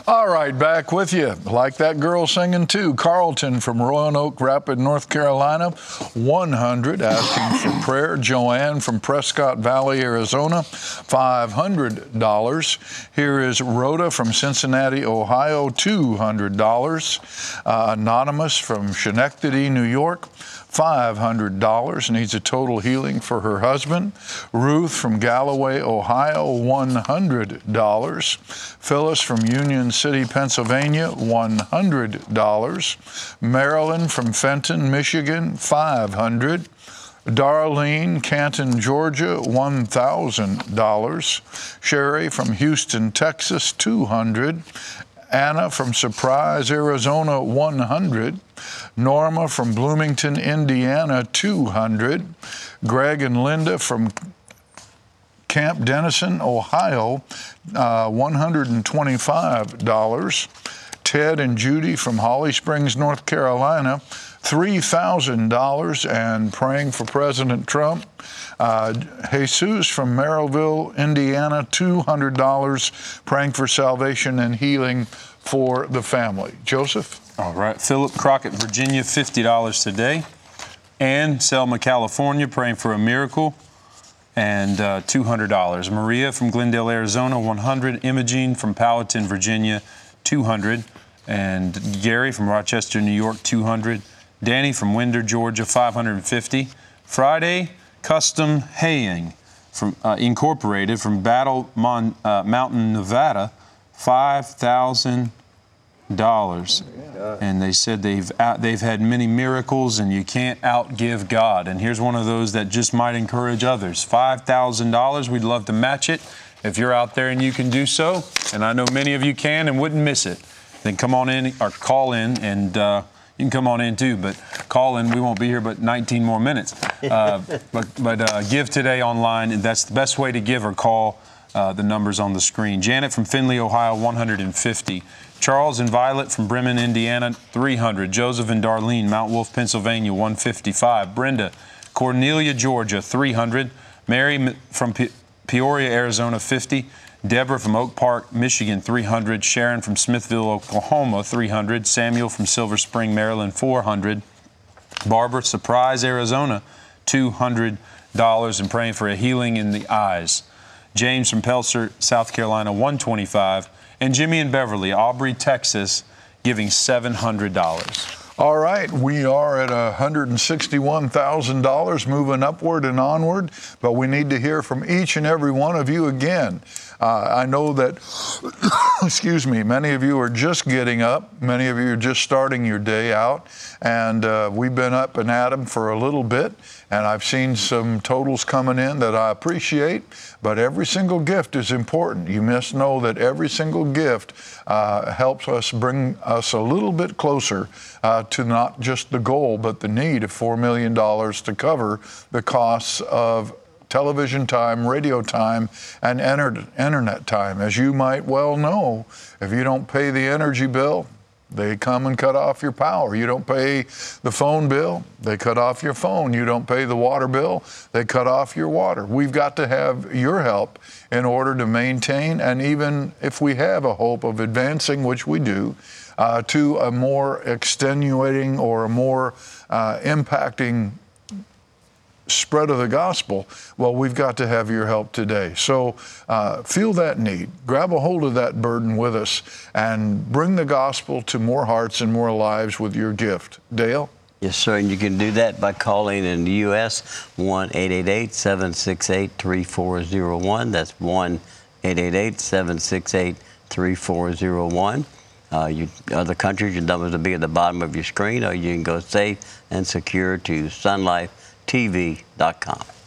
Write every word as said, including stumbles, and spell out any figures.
All right, back with you. Like that girl singing too. Carlton from Roanoke Rapid, North Carolina, one hundred asking for prayer. Joanne from Prescott Valley, Arizona, five hundred dollars. Here is Rhoda from Cincinnati, Ohio, two hundred dollars. Uh, Anonymous from Schenectady, New York, five hundred dollars, needs a total healing for her husband. Ruth from Galloway, Ohio, one hundred dollars. Phyllis from Union City, Pennsylvania, one hundred dollars. Marilyn from Fenton, Michigan, five hundred dollars. Darlene, Canton, Georgia, one thousand dollars. Sherry from Houston, Texas, two hundred dollars. Anna from Surprise, Arizona, one hundred dollars. Norma from Bloomington, Indiana, two hundred dollars. Greg and Linda from Camp Dennison, Ohio, uh, one hundred twenty-five dollars. Ted and Judy from Holly Springs, North Carolina, three thousand dollars, and praying for President Trump. Uh, Jesus from Merrillville, Indiana, two hundred dollars, praying for salvation and healing for the family. Joseph? All right. Philip Crockett, Virginia, fifty dollars today. Ann, Selma, California, praying for a miracle, and uh, two hundred dollars. Maria from Glendale, Arizona, one hundred dollars. Imogene from Powhatan, Virginia, two hundred dollars. And Gary from Rochester, New York, two hundred dollars. Danny from Winder, Georgia, five hundred fifty dollars. Friday, Custom Haying from uh, Incorporated from Battle Mon, uh, Mountain, Nevada, five thousand dollars. And they said they've out, they've had many miracles, and you can't outgive God. And here's one of those that just might encourage others. five thousand dollars. We'd love to match it. If you're out there and you can do so, and I know many of you can and wouldn't miss it, then come on in or call in, and uh, you can come on in too, but call in. We won't be here but nineteen more minutes. Uh, but but uh, give today online, and that's the best way to give or call. Uh, the numbers on the screen. Janet from Findlay, Ohio, one hundred fifty. Charles and Violet from Bremen, Indiana, three hundred. Joseph and Darlene, Mount Wolf, Pennsylvania, one hundred fifty-five. Brenda, Cornelia, Georgia, three hundred. Mary from Pe- Peoria, Arizona, fifty. Deborah from Oak Park, Michigan, three hundred. Sharon from Smithville, Oklahoma, three hundred. Samuel from Silver Spring, Maryland, four hundred. Barbara, Surprise, Arizona, two hundred dollars, and praying for a healing in the eyes. James from Pelser, South Carolina, one hundred twenty-five dollars. And Jimmy and Beverly, Aubrey, Texas, giving seven hundred dollars. All right, we are at one hundred sixty-one thousand dollars, moving upward and onward, but we need to hear from each and every one of you again. Uh, I know that, excuse me, many of you are just getting up. Many of you are just starting your day out. And uh, we've been up and at 'em for a little bit. And I've seen some totals coming in that I appreciate. But every single gift is important. You must know that every single gift uh, helps us bring us a little bit closer uh, to not just the goal, but the need of four million dollars to cover the costs of television time, radio time, and enter- internet time. As you might well know, if you don't pay the energy bill, they come and cut off your power. You don't pay the phone bill, they cut off your phone. You don't pay the water bill, they cut off your water. We've got to have your help in order to maintain, and even if we have a hope of advancing, which we do, uh, to a more extenuating or a more uh, impacting spread of the gospel, well, we've got to have your help today. So uh, feel that need. Grab a hold of that burden with us and bring the gospel to more hearts and more lives with your gift. Dale? Yes, sir, and you can do that by calling in the U S one eight eight eight, seven six eight, three four zero one. That's one eight eight eight, seven six eight, three four zero one. Uh, you, other countries, your numbers will be at the bottom of your screen, or you can go safe and secure to Sun Life T V dot com.